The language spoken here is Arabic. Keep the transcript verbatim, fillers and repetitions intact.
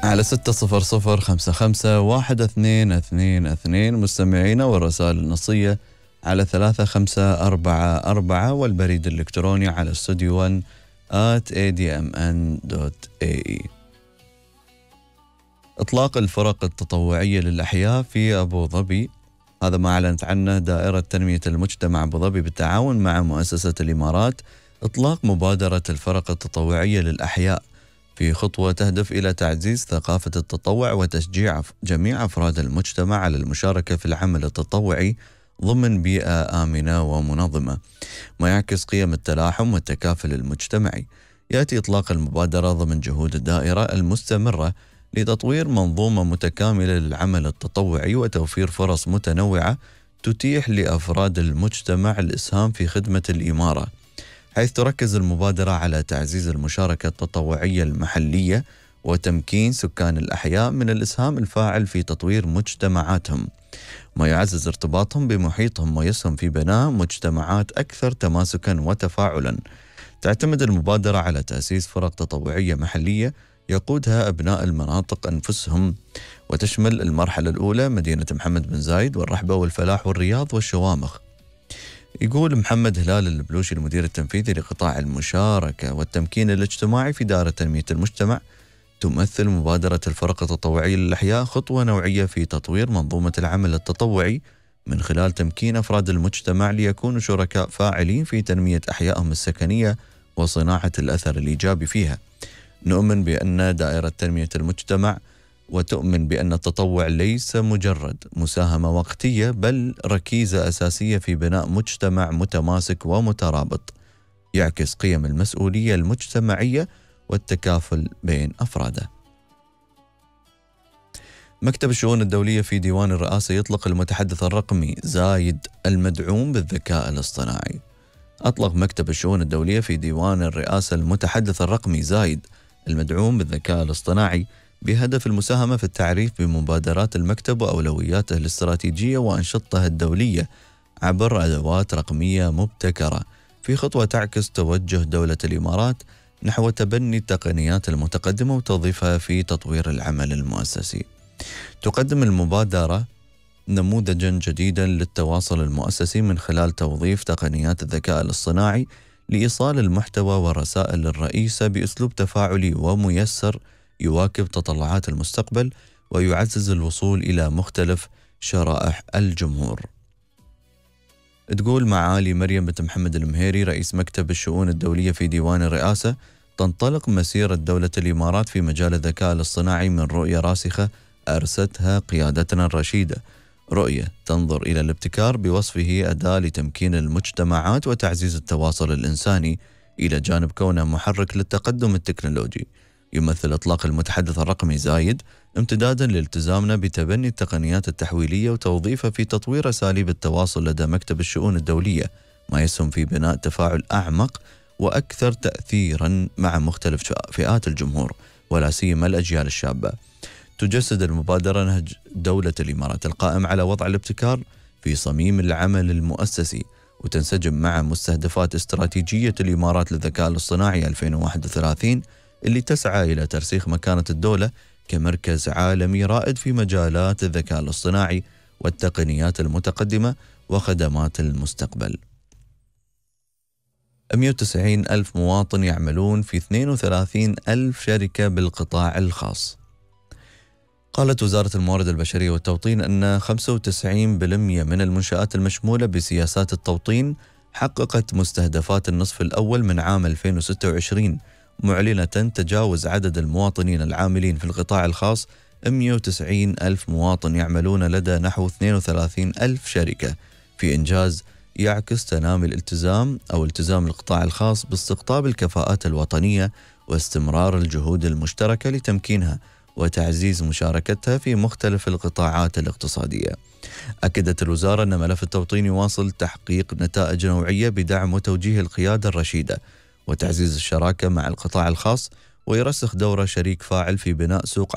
على ستة صفر صفر خمسة خمسة واحد اثنين اثنين اثنين مستمعينا، والرسائل النصية على ثلاثة خمسة أربعة أربعة، والبريد الإلكتروني على استوديو واحد آت إيه دي إم إن دوت إيه إي. إطلاق الفرق التطوعية للأحياء في أبو ظبي، هذا ما أعلنت عنه دائرة تنمية المجتمع أبو ظبي بالتعاون مع مؤسسة الإمارات. إطلاق مبادرة الفرق التطوعية للأحياء في خطوة تهدف إلى تعزيز ثقافة التطوع وتشجيع جميع أفراد المجتمع على المشاركة في العمل التطوعي ضمن بيئة آمنة ومنظمة، ما يعكس قيم التلاحم والتكافل المجتمعي. يأتي إطلاق المبادرة ضمن جهود الدائرة المستمرة لتطوير منظومة متكاملة للعمل التطوعي وتوفير فرص متنوعة تتيح لأفراد المجتمع الإسهام في خدمة الإمارة، حيث تركز المبادرة على تعزيز المشاركة التطوعية المحلية وتمكين سكان الأحياء من الإسهام الفاعل في تطوير مجتمعاتهم، ما يعزز ارتباطهم بمحيطهم ويسهم في بناء مجتمعات أكثر تماسكا وتفاعلا. تعتمد المبادرة على تأسيس فرق تطوعية محلية يقودها أبناء المناطق أنفسهم، وتشمل المرحلة الأولى مدينة محمد بن زايد والرحبة والفلاح والرياض والشوامخ. يقول محمد هلال البلوشي المدير التنفيذي لقطاع المشاركة والتمكين الاجتماعي في دائرة تنمية المجتمع، تمثل مبادرة الفرق التطوعية للأحياء خطوة نوعية في تطوير منظومة العمل التطوعي من خلال تمكين أفراد المجتمع ليكونوا شركاء فاعلين في تنمية أحيائهم السكنية وصناعة الأثر الإيجابي فيها. نؤمن بأن دائرة تنمية المجتمع وتؤمن بأن التطوع ليس مجرد مساهمة وقتية، بل ركيزة أساسية في بناء مجتمع متماسك ومترابط يعكس قيم المسؤولية المجتمعية والتكافل بين أفراده. مكتب الشؤون الدولية في ديوان الرئاسة يطلق المتحدث الرقمي زايد المدعوم بالذكاء الاصطناعي. أطلق مكتب الشؤون الدولية في ديوان الرئاسة المتحدث الرقمي زايد المدعوم بالذكاء الاصطناعي بهدف المساهمة في التعريف بمبادرات المكتب وأولوياته الاستراتيجية وأنشطته الدولية عبر أدوات رقمية مبتكرة، في خطوة تعكس توجه دولة الإمارات نحو تبني التقنيات المتقدمة وتوظيفها في تطوير العمل المؤسسي. تقدم المبادرة نموذجا جديدا للتواصل المؤسسي من خلال توظيف تقنيات الذكاء الاصطناعي لإيصال المحتوى والرسائل الرئيسة بأسلوب تفاعلي وميسر يواكب تطلعات المستقبل ويعزز الوصول إلى مختلف شرائح الجمهور. تقول معالي مريم بنت محمد المهيري رئيس مكتب الشؤون الدولية في ديوان الرئاسة: تنطلق مسيرة دولة الإمارات في مجال الذكاء الاصطناعي من رؤية راسخة أرستها قيادتنا الرشيدة، رؤية تنظر إلى الابتكار بوصفه أداة لتمكين المجتمعات وتعزيز التواصل الإنساني إلى جانب كونه محرك للتقدم التكنولوجي. يمثل إطلاق المتحدث الرقمي زايد امتدادا لالتزامنا بتبني التقنيات التحويلية وتوظيفها في تطوير أساليب التواصل لدى مكتب الشؤون الدولية، ما يسهم في بناء تفاعل أعمق وأكثر تأثيرا مع مختلف فئات الجمهور ولا سيما الأجيال الشابة. تجسد المبادرة نهج دولة الإمارات القائم على وضع الابتكار في صميم العمل المؤسسي، وتنسجم مع مستهدفات استراتيجية الإمارات للذكاء الاصطناعي ألفين وواحد وثلاثين اللي تسعى إلى ترسيخ مكانة الدولة كمركز عالمي رائد في مجالات الذكاء الاصطناعي والتقنيات المتقدمة وخدمات المستقبل. مئة وتسعين ألف مواطن يعملون في اثنين وثلاثين ألف شركة بالقطاع الخاص. قالت وزارة الموارد البشرية والتوطين أن خمسة وتسعين بالمئة من المنشآت المشمولة بسياسات التوطين حققت مستهدفات النصف الأول من عام ألفين وستة وعشرين، معلنة تجاوز عدد المواطنين العاملين في القطاع الخاص مئة وتسعين ألف مواطن يعملون لدى نحو اثنين وثلاثين ألف شركة، في إنجاز يعكس تنامي الالتزام أو التزام القطاع الخاص باستقطاب الكفاءات الوطنية واستمرار الجهود المشتركة لتمكينها وتعزيز مشاركتها في مختلف القطاعات الاقتصادية. أكدت الوزارة أن ملف التوطين يواصل تحقيق نتائج نوعية بدعم وتوجيه القيادة الرشيدة وتعزيز الشراكة مع القطاع الخاص، ويرسخ دوره شريك فاعل في بناء سوق